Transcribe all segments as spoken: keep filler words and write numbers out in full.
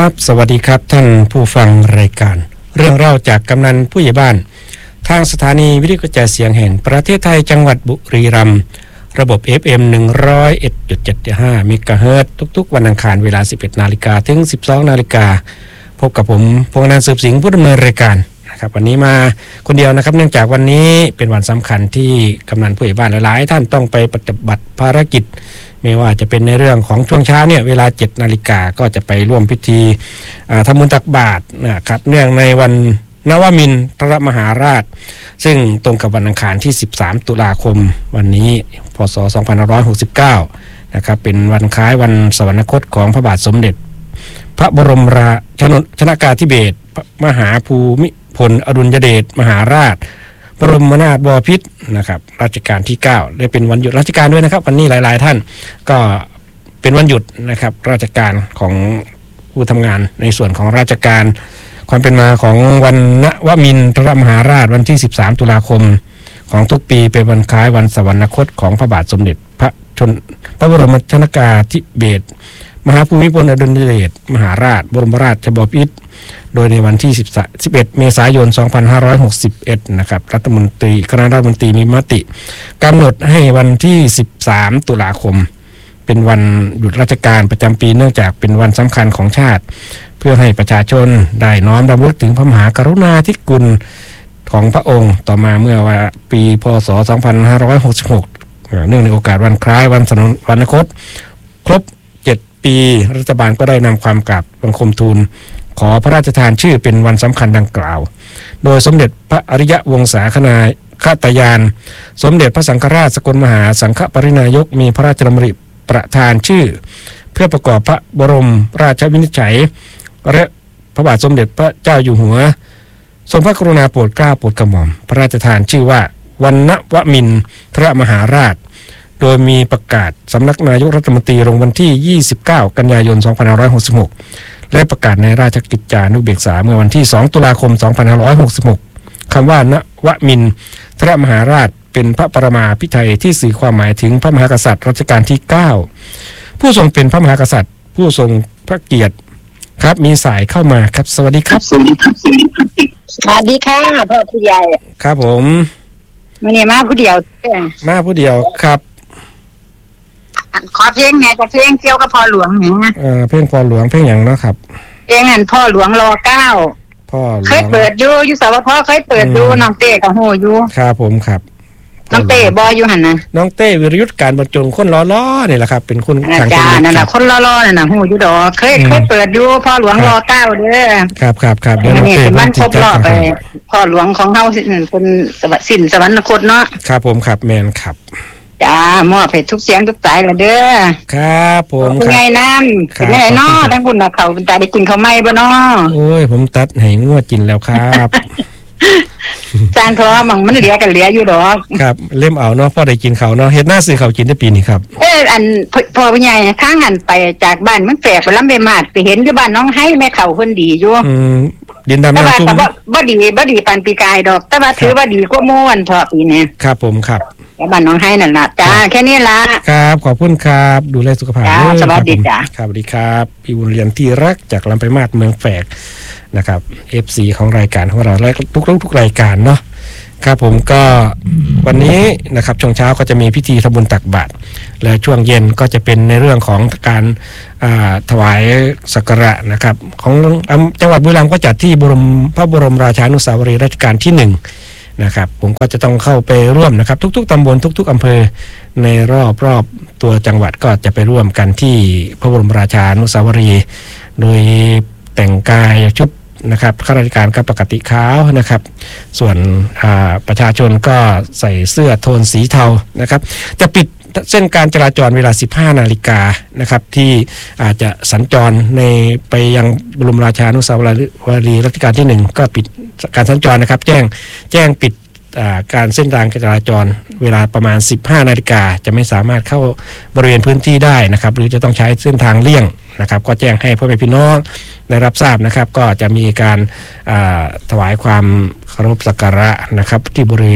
ครับสวัสดีครับท่านผู้ฟังรายการเรื่องเล่าจากกำนันผู้ใหญ่บ้านทางสถานีวิทยุกระจายเสียงแห่งประเทศไทยจังหวัดบุรีรัมย์ระบบ เอฟ เอ็ม หนึ่งร้อยเอ็ดจุดเจ็ดห้า เมกะเฮิรตซ์ทุกๆวันอังคารเวลา สิบเอ็ดนาฬิกา ถึง สิบสองนาฬิกา พบกับผมพงษ์อนันต์สืบสิงห์ผู้ดำเนินรายการนะครับวันนี้มาคนเดียวนะครับเนื่องจากวันนี้เป็นวันสำคัญที่กำนันผู้ใหญ่บ้านหลายๆท่านต้องไปปฏิบัติภารกิจไม่ว่าจะเป็นในเรื่องของช่วงเช้าเนี่ยเวลา เจ็ดนาฬิกาก็จะไปร่วมพิธีทำบุญตักบาตรนะครับเนื่องในวันนวมินทรมหาราชซึ่งตรงกับวันอังคารที่สิบสามตุลาคมวันนี้พ.ศ. สองพันห้าร้อยหกสิบเก้านะครับเป็นวันคล้ายวันสวรรคตของพระบาทสมเด็จพระบรมราชนกาธิเบศรมหาภูมิพลอดุลยเดชมหาราชบรมนาถบพิตรนะครับรัชกาลที่เก้าได้เป็นวันหยุดราชการด้วยนะครับวันนี้หลายๆท่านก็เป็นวันหยุดนะครับราชการของผู้ทำงานในส่วนของราชการความเป็นมาของวันนวมินทรมหาราชวันที่สิบสามตุลาคมของทุกปีเป็นวันคล้ายวันสวรรคตของพระบาทสมเด็จพระชนพระบรมชนกาธิเบศรมหาภูมิพลอดุลยเดชมหาราชบรมราชบพิตรโดยในวันที่สิบเอ็ดเมษายนสองพันห้าร้อยหกสิบเอ็ดนะครับรัฐมนตรีคณะรัฐมนตรีมีมติกำหนดให้วันที่สิบสามตุลาคมเป็นวันหยุดราชการประจำปีเนื่องจากเป็นวันสำคัญของชาติเพื่อให้ประชาชนได้น้อมรำลึกถึงพระมหากรุณาธิคุณของพระองค์ต่อมาเมื่อว่าปีพ.ศ. สองพันห้าร้อยหกสิบหกเนื่องในโอกาสวันคล้ายวันสวรรคตครบเจ็ดปีรัฐบาลก็ได้นำความกราบบังคมทูลขอพระราชทานชื่อเป็นวันสำคัญดังกล่าวโดยสมเด็จพระอริยวงศาคณาคตยานสมเด็จพระสังฆราชสกลมหาสังฆปรินายกมีพระราชดำริประทานชื่อเพื่อประกอบพระบรมราชวินิจฉัยและพระบาทสมเด็จพระเจ้าอยู่หัวทรงพระกรุณาโปรดเกล้าโปรดกระหม่อมพระราชทานชื่อว่าวันนวมินทรมหาราชโดยมีประกาศสำนักนายกรัฐมนตรีลงวันที่ยี่สิบเก้ากันยายนสองพันห้าร้อยหกสิบหกและประกาศในราชกิจจานุเบกษาเมื่อวันที่สองตุลาคมสองพันห้าร้อยหกสิบหกคำว่านวมินทรมหาราชเป็นพระปรมาภิไธยที่สื่อความหมายถึงพระมหากษัตริย์รัชกาลที่เก้าผู้ทรงเป็นพระมหากษัตริย์ผู้ทรงพระเกียรติครับมีสายเข้ามาครับสวัสดีครับสวัสดีครับสวัสดีค่ะพ่อผู้ใหญ่ครับผมวันนี้มาผู้เดียวมาผู้เดียวครับขอเพลงไงจะเพลงเกี่ยวกับพ่อหลวงนี่นะเออเพลงพ่อหลวงเพลงอย่างเนาะครับเพลงอันพ่อหลวงรอเก้าพ่อเคยเปิดอยู่อยู่สวพเคยเปิดอยู่น้องเต้กับโหอยู่ครับผมครับน้องเต้บอยอยู่หันนะน้องเต้วิรยุทธการบรรจงคนล้อๆนี่แหละครับเป็นคนทางการนั่นแหละคนล้อๆนั่นน่ะโหอยู่ดอกเคยเคยเปิดอยู่พ่อหลวงรอเก้าเด้อครับครับครับเดี๋ยวน้องเต้มันครบรอบไปพ่อหลวงของเฮาเป็นสวรรค์สิ้นสวรรคตเนาะครับผมครับแม่นครับจ้ามอบให้ทุกเสียงทุกสายละเด้อครับผมเป็นไงน้ำเป็นไงเนาะทั้งบุญนะเขาเป็นตาได้กินเขาไม่บ่เนาะโอ้ยผมตัดให้งวดกินแล้วครับจานท้อมันมันเหลือกันเหลืออยู่ดอกครับเล่มเอาเนาะพ่อได้กินเขาเนาะเฮ็ดหน้าซื้อเขากินได้ปีนี้ครับเอออันพ่อผู้ใหญ่ข้างหันไปจากบ้านมันแปลกไปลำไปมาดไปเห็นอยู่บ้านน้องให้แม่เขาคนดีอยู่อืมดินดำน้ำซุ่มบ่บ่ดีบ่ดีปานปีกายดอกแต่ว่าถือว่าดีกว่าเมื่อวันเถาะปีนี้ครับผมครับแล้วบ้านน้องให้นั่นล่ะจ้าแค่นี้ล่ะครับขอบคุณครับดูแลสุขภาพด้วยสวัสดีจ้าครับสวัสดีครับพี่บุญเรียนที่รักจากลำไปมาดเมืองแฝกนะครับ เอฟ ซี ของรายการของเราและทุกทุกรายการเนาะครับผมก็วันนี้นะครับช่วงเช้าก็จะมีพิธีทำบุญตักบาตรและช่วงเย็นก็จะเป็นในเรื่องของการถวายสักการะนะครับของจังหวัดบุรีรัมย์ก็จัดที่บรมพระบรมราชานุสาวรีย์รัชกาลที่หนึ่งนะครับผมก็จะต้องเข้าไปร่วมนะครับทุกๆตำบลทุกๆอำเภอในรอบรอบตัวจังหวัดก็จะไปร่วมกันที่พระบรมราชานุสาวรีย์โดยแต่งกายชุดนะครับข้าราชการก็ปกติขาวนะครับส่วนประชาชนก็ใส่เสื้อโทนสีเทานะครับจะปิดเส้นการจราจรเวลา สิบห้านาฬิกานะครับที่อาจจะสัญจรในไปยังบรมราชานุสาวรีย์รัชกาลที่หนึ่งก็ปิดการสัญจรนะครับแจ้งแจ้งปิดการเส้นทางการจราจรเวลาประมาณ สิบห้านาฬิกาจะไม่สามารถเข้าบริเวณพื้นที่ได้นะครับหรือจะต้องใช้เส้นทางเลี่ยงนะครับก็แจ้งให้พ่อแม่พี่น้องได้รับทราบนะครับก็จะมีการถวายความเคารพสักการะนะครับที่บริเวณ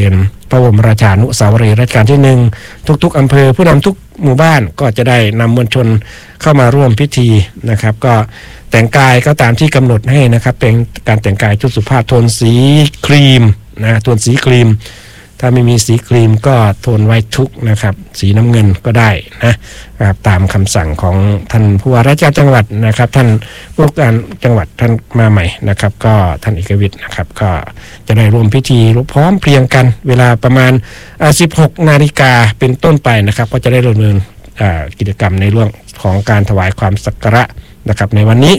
พระบรมราชานุสาวรีย์รัชกาลที่หนึ่งทุกๆอำเภอผู้นำทุกหมู่บ้านก็จะได้นำมวลชนเข้ามาร่วมพิธีนะครับก็แต่งกายก็ตามที่กำหนดให้นะครับเป็นการแต่งกายชุดสุภาพโทนสีครีมนะโทนสีครีมถ้าไม่มีสีครีมก็โทนไวท์ทุกนะครับสีน้ำเงินก็ได้นะครับตามคำสั่งของท่านผู้ว่าราชการจังหวัดนะครับท่านผู้ว่าการจังหวัดท่านมาใหม่นะครับก็ท่านเอกวิทย์นะครับก็จะได้ร่วมพิธีพร้อมเพรียงกันเวลาประมาณสิบหกนาฬิกาเป็นต้นไปนะครับก็จะได้ดำเนินกิจกรรมในเรื่องของการถวายความสักการะนะครับในวันนี้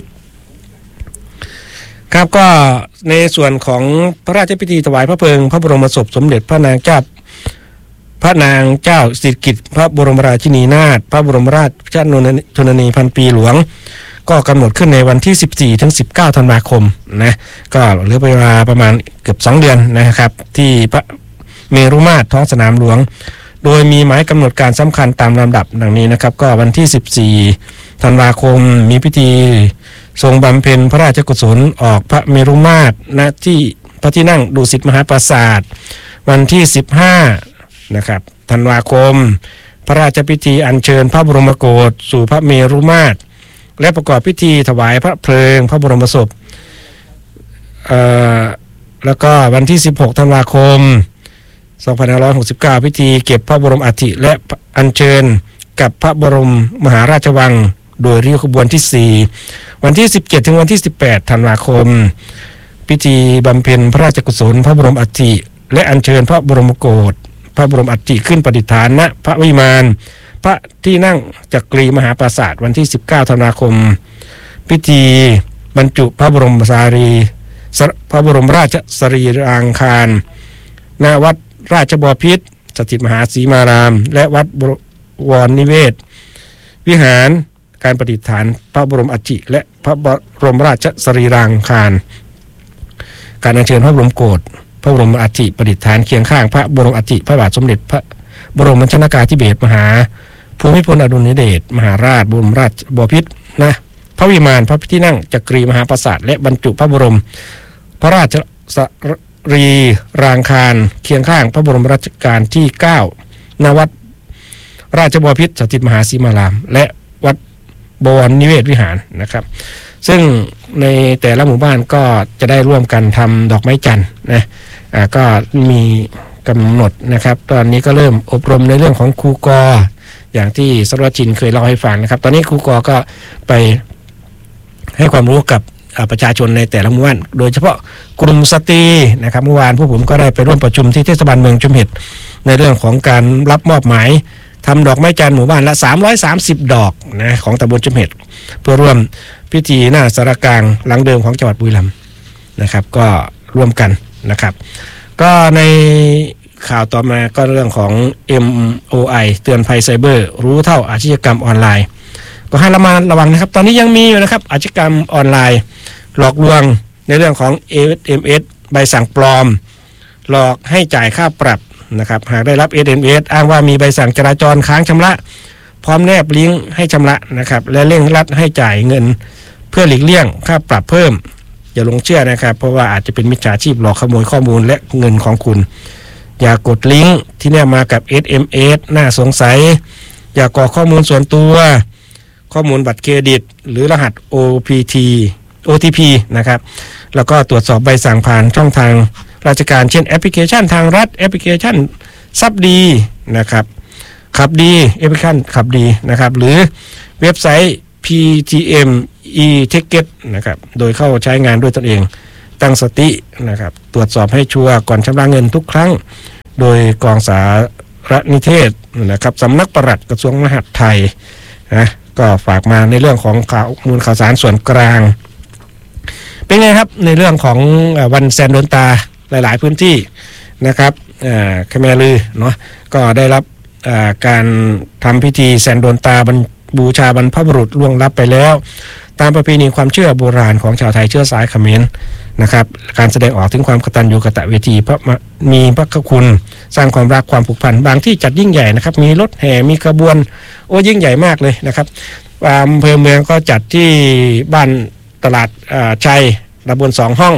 ครับก็ในส่วนของพระราชพิธีถวายพระเพลิงพระบรมศพสมเด็จพระนางเจ้าพระนางเจ้าสิริกิติ์พระบรมราชินีนาถพระบรมราชชนนีพันปีหลวงก็กำหนดขึ้นในวันที่สิบสี่ถึงสิบเก้าธันวาคมนะก็เหลือเวลาประมาณเกือบสองเดือนนะครับที่พระเมรุมาตรท้องสนามหลวงโดยมีหมายกำหนดการสำคัญตามลำดับดังนี้นะครับก็วันที่สิบสี่ธันวาคมมีพิธีทรงบำเพ็ญพระราชกุศลออกพระเมรุมาตรณที่พระที่นั่งดุสิตมหาปราสาทวันที่สิบห้านะครับธันวาคมพระราชพิธีอัญเชิญพระบรมโกศสู่พระเมรุมาตรและประกอบพิธีถวายพระเพลิงพระบรมศพเอ่อแล้วก็วันที่สิบหกธันวาคมสองพันห้าร้อยหกสิบเก้าพิธีเก็บพระบรมอัฐิและอัญเชิญกับพระบรมมหาราชวังโดยริ้วขบวนที่สี่วันที่สิบเจ็ดถึงวันที่สิบแปดธันวาคมพิธีบำเพ็ญพระราชกุศลพระบรมอัฐิและอัญเชิญพระบรมโกศพระบรมอัฐิขึ้นประดิษฐานณพระวิมานพระที่นั่งจักรีมหาปราสาทวันที่สิบเก้าธันวาคมพิธีบรรจุพระบรมสารีพระบรมราชสรีรางคารณวัดราชบพิตรสถิตมหาสีมารามและวัดบวรนิเวศวิหารการประดิษฐานพระบรมอัฐิและพระบรมราชสรีรางคารการอัญเชิญพระบรมโกศพระบรมอัฐิประดิษฐานเคียงข้างพระบรมอัฐิพระบาทสมเด็จพระบรมชนกาธิเบศรมหาภูมิพลอดุลยเดชมหาราชบรมราชบพิตรนะพระวิมานพระที่นั่งจักรีมหาปราสาทและบรรจุพระบรมพระราชสรีรางคารเคียงข้างพระบรมรัชกาลที่เก้าณวัดราชบพิตรสถิตมหาสีมารามและวัดบวรนิเวศวิหารนะครับซึ่งในแต่ละหมู่บ้านก็จะได้ร่วมกันทำดอกไม้จันทร์นะอ่าก็มีกำหนดนะครับตอนนี้ก็เริ่มอบรมในเรื่องของครูกออย่างที่สรจินเคยเล่าให้ฟังนะครับตอนนี้ครูกอก็ไปให้ความรู้กับประชาชนในแต่ละหมู่บ้านโดยเฉพาะกลุ่มสตรีนะครับเมื่อวานพวกผมก็ได้ไปร่วมประชุมที่เทศบาลเมืองชุมเห็ดในเรื่องของการรับมอบหมายทำดอกไม้จันทร์หมู่บ้านละสามร้อยสามสิบดอกนะของตำบลชุมเห็ดเพื่อร่วมพิธีหน้าสารกลางหลังเดิมของจังหวัดบุรีรัมย์นะครับก็ร่วมกันนะครับก็ในข่าวต่อมาก็เรื่องของ เอ็ม โอ ไอ เตือนภัยไซเบอร์รู้เท่าอาชญากรรมออนไลน์ก็ให้ระมัดระวังนะครับตอนนี้ยังมีอยู่นะครับอาชญากรรมออนไลน์หลอกลวงในเรื่องของ เอ เอ็ม เอส ใบสั่งปลอมหลอกให้จ่ายค่าปรับนะครับหากได้รับ เอ เอ็ม เอส อ้างว่ามีใบสั่งจราจรค้างชำระพร้อมแนบลิงก์ให้ชำระนะครับและเร่งรัดให้จ่ายเงินเพื่อหลีกเลี่ยงค่าปรับเพิ่มอย่าหลงเชื่อนะครับเพราะว่าอาจจะเป็นมิจฉาชีพหลอกขโมยข้อมูลและเงินของคุณอย่ากดลิงก์ที่แนบมากับ เอส เอ็ม เอส น่าสงสัยอย่ากรอกข้อมูลส่วนตัวข้อมูลบัตรเครดิตหรือรหัส โอ พี ที โอ ที พี นะครับแล้วก็ตรวจสอบใบสั่งผ่านช่องทางราชการเช่นแอปพลิเคชันทางรัฐแอปพลิเคชันซับดีนะครับขับดีแอปพลิเคชันขับดีนะครับหรือเว็บไซต์ พี ที เอ็ม e-ticket นะครับโดยเข้าใช้งานด้วยตนเองตั้งสตินะครับตรวจสอบให้ชัวร์ก่อนชำระเงินทุกครั้งโดยกองสารนิเทศนะครับสำนักปลัดกระทรวงมหาดไทยนะก็ฝากมาในเรื่องของข่าวมูลข่าวสารส่วนกลางเป็นไงครับในเรื่องของวันแซนโดนตาหลายๆพื้นที่นะครับขแมลือเนาะก็ได้รับการทำพิธีแซนโดนตาบูชาบรรพบุรุษล่วงลับไปแล้วตามประเพณีความเชื่อโบราณของชาวไทยเชื้อสายเขมรนะครับการแสดงออกถึงความกตัญญูกตเวทีพระมีพระคุณสร้างความรักความผูกพันบางที่จัดยิ่งใหญ่นะครับมีรถแห่มีขบวนโอ้ยิ่งใหญ่มากเลยนะครับอำเภอเมืองก็จัดที่บ้านตลาดชัยตำบลสองห้อง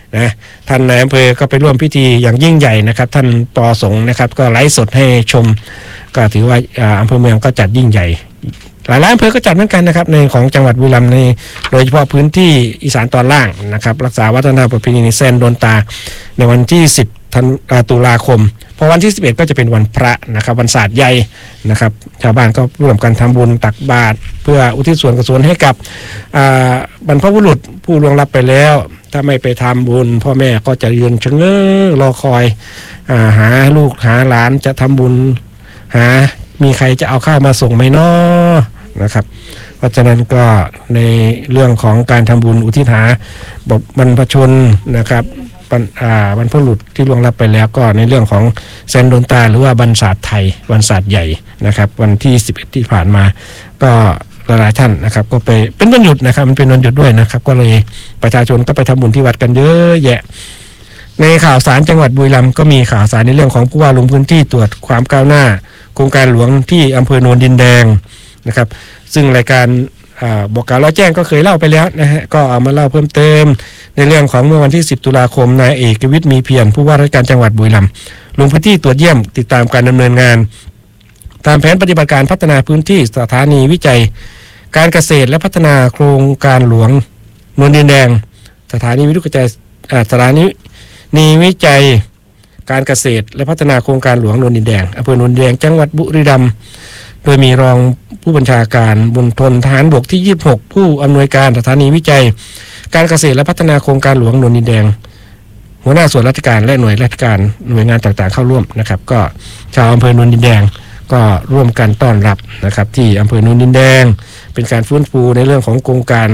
นะท่านนายอำเภอก็ไปร่วมพิธีอย่างยิ่งใหญ่นะครับท่านปอสงนะครับก็ไลฟ์สดให้ชมก็ถือว่าอำเภอเมืองก็จัดยิ่งใหญ่หลายอำเภอก็จัดเหมือนกันนะครับในของจังหวัดบุรีรัมย์ในโดยเฉพาะพื้นที่อีสานตอนล่างนะครับรักษาวัฒนธรรมประเพณีแซนโดนตาในวันที่สิบตุลาคมพอวันที่สิบเอ็ดก็จะเป็นวันพระนะครับวันศาสตร์ใหญ่นะครับชาวบ้านก็ร่วมกันทำบุญตักบาตรเพื่ออุทิศส่วนกุศลให้กับบรรพบุรุษผู้ล่วงลับไปแล้วถ้าไม่ไปทำบุญพ่อแม่ก็จะยืนชะเง้อรอคอยอ่าหาลูกหาหลานจะทำบุญหามีใครจะเอาข้าวมาส่งไหมน้อนะครับเพราะฉะนั้นก็ในเรื่องของการทำบุญอุทิศหาบรรพชนนะครับบรรพบุรุษที่ล่วงลับไปแล้วก็ในเรื่องของแซนโดนตาหรือว่าวันศาสตร์ไทยวันศาสตร์ใหญ่นะครับวันที่สิบเอ็ดที่ผ่านมาก็หลายท่านนะครับก็ไปเป็นวันหยุดนะครับมันเป็นวันหยุดด้วยนะครับก็เลยประชาชนก็ไปทำบุญที่วัดกันเยอะแยะในข่าวสารจังหวัดบุรีรัมย์ก็มีข่าวสารในเรื่องของผู้ว่าลงพื้นที่ตรวจความก้าวหน้าโครงการหลวงที่อำเภอโนนดินแดงนะครับซึ่งรายการบอกกล่าวร้อยแจ้งก็เคยเล่าไปแล้วนะฮะก็เอามาเล่าเพิ่มเติมในเรื่องของเมื่อวันที่สิบตุลาคมนายเอกวิทย์มีเพียรผู้ว่าราชการจังหวัดบุรีรัมย์ลงพื้นที่ตรวจเยี่ยมติดตามการดำเนินงานตามแผนปฏิบัติการพัฒนาพื้นที่สถานีวิจัยการเกษตรและพัฒนาโครงการหลวงโนนดินแดงสถานีวิทยุกระจายสถานีนีวิจัยการเกษตรและพัฒนาโครงการหลวงโนนดินแดงอำเภอโนนดินแดงจังหวัดบุรีรัมย์โดยมีรองผู้บัญชาการมณฑลทหารบกที่ยี่สิบหกผู้อำนวยการสถานีวิจัยการเกษตรและพัฒนาโครงการหลวงโนนดินแดงหัวหน้าส่วนราชการและหน่วยราชการหน่วยงานต่างๆเข้าร่วมนะครับก็ชาวอำเภอโนนดินแดงก็ร่วมกันต้อนรับนะครับที่อำเภอโนนดินแดงเป็นการฟื้นฟูในเรื่องของโครงการ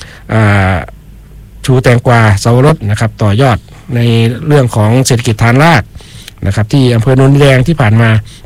ชูแตงกวาเสาวรสนะครับต่อยอดในเรื่องของเศรษฐกิจฐานรากนะครับที่อำเภอโนนดินแดงที่ผ่านมา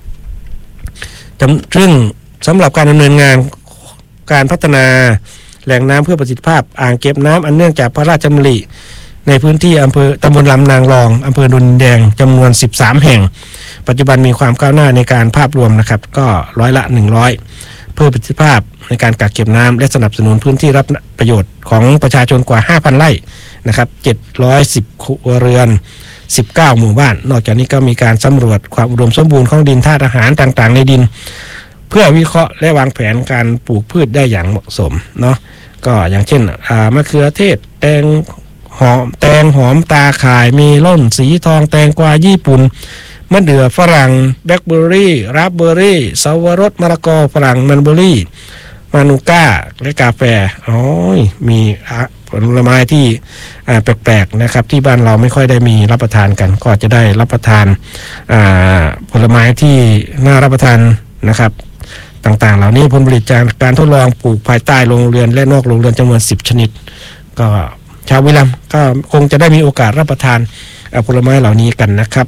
ซึ่งสำหรับการดำเนินงานการพัฒนาแหล่งน้ำเพื่อประสิทธิภาพอ่างเก็บน้ำอันเนื่องจากพระราชดำริในพื้นที่อำเภอตำบลลำนางรองอำเภอโนนดินแดงจำนวนสิบสามแห่งปัจจุบันมีความก้าวหน้าในการภาพรวมนะครับก็ร้อยละหนึ่งร้อยเพื่อประสิทธิภาพในการกักเก็บน้ำและสนับสนุนพื้นที่รับประโยชน์ของประชาชนกว่า ห้าพัน ไร่นะครับเจ็ดร้อยสิบครัวเรือนสิบเก้าหมู่บ้านนอกจากนี้ก็มีการสำรวจความอุดมสมบูรณ์ของดินธาตุอาหารต่างๆในดินเพื่อวิเคราะห์และวางแผนการปลูกพืชได้อย่างเหมาะสมเนาะก็อย่างเช่นมะเขือเทศแตงหอมแตงหอมตาข่ายมีล่นสีทองแตงกวาญี่ปุ่นมะเดื่อฝรั่งแบล็คเบอร์รี่ราสเบอร์รี่เสาวรสมะละกอฝรั่งมันเบอร์รี่มานูก้าและกาแฟอ๋อมีผลไม้ที่แปลกๆนะครับที่บ้านเราไม่ค่อยได้มีรับประทานกันก็จะได้รับประทานผลไม้ที่น่ารับประทานนะครับต่างๆเหล่านี้ผลผลิตจากการทดลองปลูกภายใต้โรงเรือนและนอกโรงเรือนจำนวนสิบชนิดก็ชาวบุรีรัมย์ก็คงจะได้มีโอกาสรับประทานผลไม้เหล่านี้กันนะครับ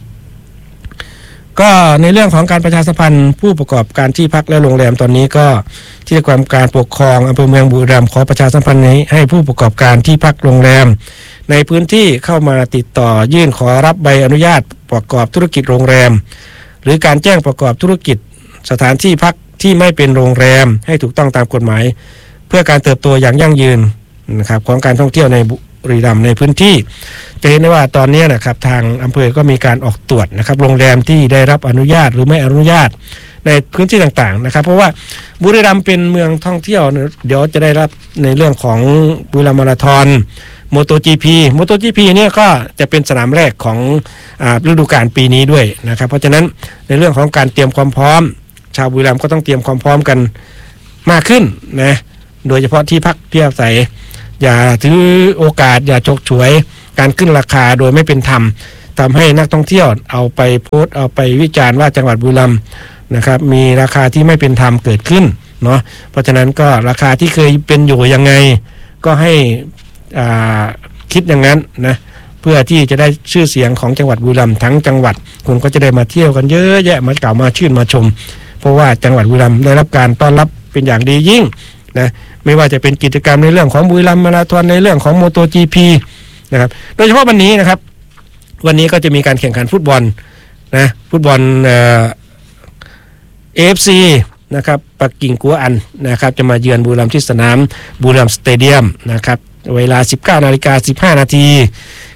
ก็ในเรื่องของการประชาสัมพันธ์ผู้ประกอบการที่พักและโรงแรมตอนนี้ก็ที่กรมการปกครองอำเภอเมืองบุรีรัมย์ขอประชาสัมพันธ์ให้ผู้ประกอบการที่พักโรงแรมในพื้นที่เข้ามาติดต่อยื่นขอรับใบอนุญาตประกอบธุรกิจโรงแรมหรือการแจ้งประกอบธุรกิจสถานที่พักที่ไม่เป็นโรงแรมให้ถูกต้องตามกฎหมายเพื่อการเติบโตอย่างยั่งยืนนะครับของการท่องเที่ยวในบุรีรัมย์ในพื้นที่จะเห็นได้ว่าตอนนี้นะครับทางอำเภอก็มีการออกตรวจนะครับโรงแรมที่ได้รับอนุญาตหรือไม่อนุญาตในพื้นที่ต่างๆนะครับเพราะว่าบุรีรัมย์เป็นเมืองท่องเที่ยวเดี๋ยวจะได้รับในเรื่องของบุรีรัมย์มาราธอนโมโต จี พี โมโต จี พี เนี่ยก็จะเป็นสนามแรกของอ่าฤดูกาลปีนี้ด้วยนะครับเพราะฉะนั้นในเรื่องของการเตรียมความพร้อมชาวบุรีรัมย์ก็ต้องเตรียมความพร้อมกันมากขึ้นนะโดยเฉพาะที่พักที่อาศัยอย่าถือโอกาสอย่าฉกฉวยการขึ้นราคาโดยไม่เป็นธรรมทำให้นักท่องเที่ยวเอาไปโพสต์เอาไปวิจารณ์ว่าจังหวัดบุรีรัมย์นะครับมีราคาที่ไม่เป็นธรรมเกิดขึ้นเนาะเพราะฉะนั้นก็ราคาที่เคยเป็นอยู่ยังไงก็ให้อ่าคิดอย่างนั้นนะเพื่อที่จะได้ชื่อเสียงของจังหวัดบุรีรัมย์ทั้งจังหวัดคนก็จะได้มาเที่ยวกันเยอะแยะมากล่าวมาชื่นมาชมเพราะว่าจังหวัดบุรีรัมย์ได้รับการต้อนรับเป็นอย่างดียิ่งนะไม่ว่าจะเป็นกิจกรรมในเรื่องของบุรีรัมย์มาราธอนในเรื่องของโมโต จี พี นะครับโดยเฉพาะวันนี้นะครับวันนี้ก็จะมีการแข่งขันฟุตบอลนะฟุตบอลเอ่อ เอ เอฟ ซี นะครับปักกิ่งกัวอันนะครับจะมาเยือนบุรีรัมย์ที่สนามบุรีรัมย์สเตเดียมนะครับเวลา สิบเก้านาฬิกาสิบห้านาที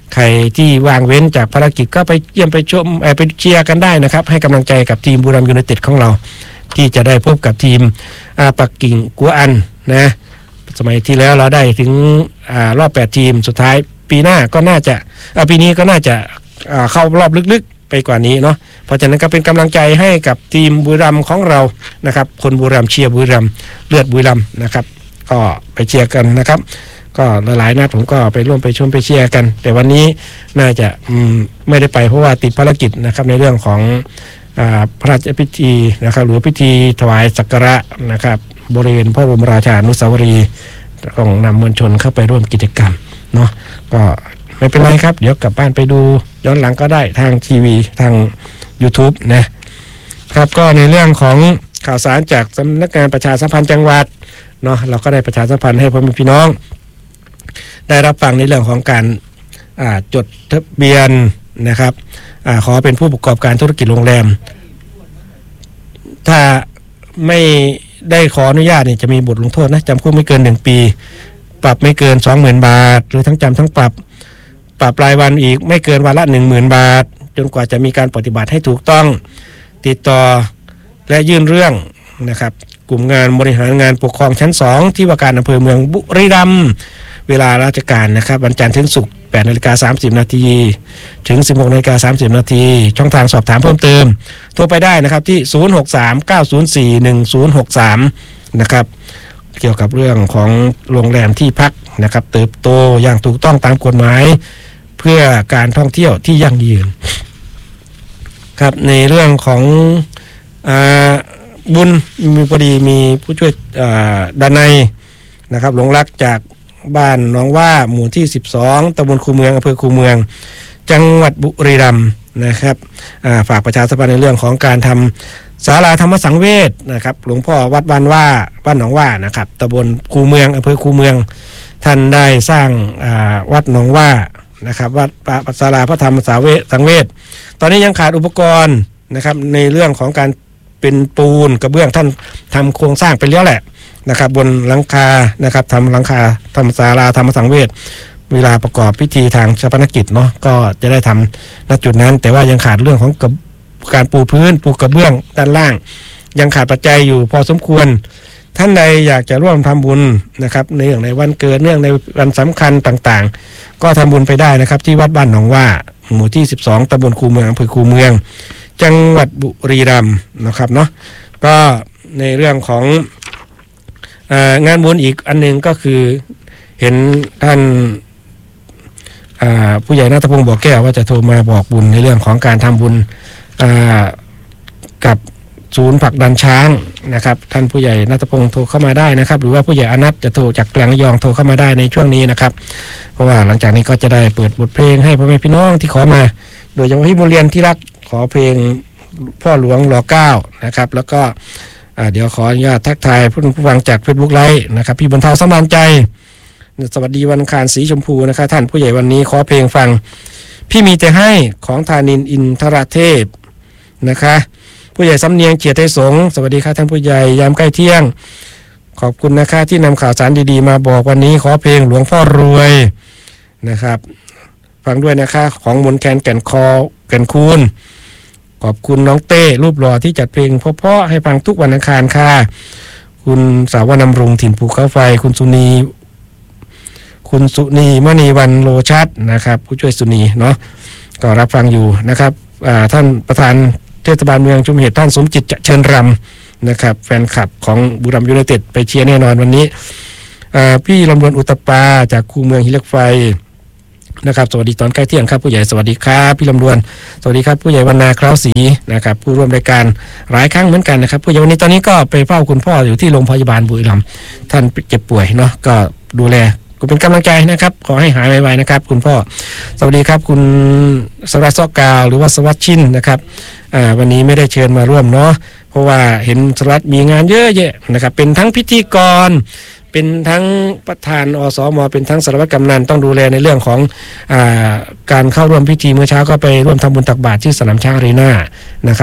ใครที่ว่างเว้นจากภารกิจก็ไปเยี่ยมไปชมไปเชียร์กันได้นะครับให้กำลังใจกับทีมบุรีรัมย์ยูไนเต็ดของเราที่จะได้พบกับทีมปักกิ่งกัวอันนะสมัยที่แล้วเราได้ถึงอ่ารอบแปดทีมสุดท้ายปีหน้าก็น่าจะปีนี้ก็น่าจะเข้ารอบลึกๆไปกว่านี้เนาะเพราะฉะนั้นก็เป็นกำลังใจให้กับทีมบุรีรัมย์ของเรานะครับคนบุรีรัมย์เชียร์บุรีรัมย์เลือดบุรีรัมย์นะครับก็ไปเชียร์กันนะครับก็หลายๆนัดผมก็ไปร่วมไปชมไปเชียร์กันแต่วันนี้น่าจะไม่ได้ไปเพราะว่าติดภารกิจนะครับในเรื่องของพระราชพิธีนะครับหรือพิธีถวายสักการะนะครับบริเวณพระบรมราชานุสาวรีย์ต้องนำมวลชนเข้าไปร่วมกิจกรรมเนาะก็ไม่เป็นไรครับเดี๋ยวกลับบ้านไปดูย้อนหลังก็ได้ทางทีวีทาง YouTube นะครับก็ในเรื่องของข่าวสารจากสำนักงานประชาสัมพันธ์จังหวัดเนาะเราก็ได้ประชาสัมพันธ์ให้พ่อแม่พี่น้องได้รับฟังในเรื่องของการจดทะเบียนนะครับอขอเป็นผู้ประกอบการธุรกิจโรงแรมถ้าไม่ได้ขออนุญาตเนี่ยจะมีบทลงโทษนะจำคุกไม่เกินหนึ่งปีปรับไม่เกิน สองหมื่น บาทหรือทั้งจำทั้งปรับปรับรายวันอีกไม่เกินวันละ หนึ่งหมื่น บาทจนกว่าจะมีการปฏิบัติให้ถูกต้องติดต่อและยื่นเรื่องนะครับกลุ่มงานบริหารงานปกครองชั้นสองที่ว่าการอำเภอเมืองบุรีรัมย์เวลาราชการนะครับวันจันทร์ถึงศุกร์ แปดนาฬิกาสามสิบนาทีถึง สิบหกนาฬิกาสามสิบนาทีช่องทางสอบถามเพิ่มเติมโทรไปได้นะครับที่ศูนย์ หก สาม เก้า ศูนย์ สี่ หนึ่ง ศูนย์ หก สามนะครับเกี่ยวกับเรื่องของโรงแรมที่พักนะครับเติบโตอย่างถูกต้องตามกฎหมายเพื่อการท่องเที่ยวที่ยั่งยืนครับในเรื่องของอ่าบุญมีพอดีมีผู้ช่วยด้านในนะครับหลงรักจากบ้านหนองว่าหมู่ที่สิบสองตำบลคูเมืองอำเภอคูเมืองจังหวัดบุรีรัมย์นะครับฝากประชาสัมพันธ์ในเรื่องของการทำศาลาธรรมสังเวชนะครับหลวงพ่อวัดบ้านว่าบ้านหนองว่านะครับตำบลคูเมืองอำเภอคูเมืองท่านได้สร้างวัดหนองว่านะครับวัดศาลาพระธรรมสังเวชตอนนี้ยังขาดอุปกรณ์นะครับในเรื่องของการเป็นปูนกระเบื้องท่านทำโครงสร้างไปแล้วแหละนะครับบนหลังคานะครับทำหลังคาทำศาลาธรรมสังเวชเวลาประกอบพิธีทางชาปนกิจเนาะก็จะได้ทำณจุดนั้นแต่ว่ายังขาดเรื่องของการปูพื้นปูกระเบื้องด้านล่างยังขาดปัจจัยอยู่พอสมควรท่านใดอยากจะร่วมทำบุญนะครับในเรื่องในวันเกิดเรื่องในวันสำคัญต่างๆก็ทำบุญไปได้นะครับที่วัดบ้านหนองว่าหมู่ที่สิบสองตำบลคูเมืองอำเภอคูเมืองจังหวัดบุรีรัมย์นะครับเนาะก็ในเรื่องของงานบุญอีกอันนึงก็คือเห็นท่านผู้ใหญ่ณัฐพงศ์บอกแก้วว่าจะโทรมาบอกบุญในเรื่องของการทำบุญกับศูนย์ผลักดันช้างนะครับท่านผู้ใหญ่ณัฐพงศ์โทรเข้ามาได้นะครับหรือว่าผู้ใหญ่อนัทจะโทรจากแกลงระยองโทรเข้ามาได้ในช่วงนี้นะครับเพราะว่าหลังจากนี้ก็จะได้เปิดบทเพลงให้พ่อแม่พี่น้องที่ขอมาโดยเฉพาะที่โรงเรียนที่รักขอเพลงพ่อหลวงรอเก้านะครับแล้วก็เดี๋ยวขออนุญาตทักทายผู้ฟังจาก Facebook ไลฟ์นะครับพี่บรรเทาสมานใจสวัสดีวันอังคารสีชมพูนะครับท่านผู้ใหญ่วันนี้ขอเพลงฟังพี่มีแต่ให้ของธานินทร์อินทรเทพนะคะผู้ใหญ่สำเนียงเกียรติไทยสงฆ์สวัสดีครับท่านผู้ใหญ่ยามใกล้เที่ยงขอบคุณนะคะที่นำข่าวสารดีๆมาบอกวันนี้ขอเพลงหลวงพ่อรวยนะครับฟังด้วยนะคะของมนแคนแก่นคอแก่นคูนขอบคุณน้องเต้รูปหล่อที่จัดเพลงเพราะๆให้ฟังทุกวันอังคารค่ะคุณสาวนำรงถิ่นภูเขาไฟคุณสุนีคุณสุนีมณีวันโลชัดนะครับผู้ช่วยสุนีเนาะก็รับฟังอยู่นะครับท่านประธานเทศบาลเมืองชุมเหตุท่านสมจิตเชิญรำนะครับแฟนคลับของบุรีรัมย์ยูไนเต็ดไปเชียร์แน่นอนวันนี้พี่ลำดวนอุตปาจากคูเมืองหินเหล็กไฟนะครับสวัสดีตอนใกล้เที่ยงครับผู้ใหญ่สวัสดีครับพี่ลำดวนสวัสดีครับผู้ใหญ่วรรณาคราวศรีนะครับผู้ร่วมรายการหลายครั้งเหมือนกันนะครับผู้ใหญ่วันนี้ตอนนี้ก็ไปเฝ้าคุณพ่ออยู่ที่โรงพยาบาลบุรีรัมย์ท่านเจ็บป่วยเนาะก็ดูแลก็เป็นกำลังใจนะครับขอให้หายไวๆนะครับคุณพ่อสวัสดีครับคุณสวัสดิ์ซอกกาวหรือว่าสวัสดิ์ชินนะครับวันนี้ไม่ได้เชิญมาร่วมเนาะเพราะว่าเห็นสวัสดิ์มีงานเยอะแยะนะครับเป็นทั้งพิธีกรเป็นทั้งประธานอสม.เป็นทั้งสารวัตรกำนันต้องดูแลในเรื่องของอาการเข้าร่วมพิธีเมื่อเช้าก็ไปร่วมทำบุญตักบาตรที่สนามช้างอารีนานะครับ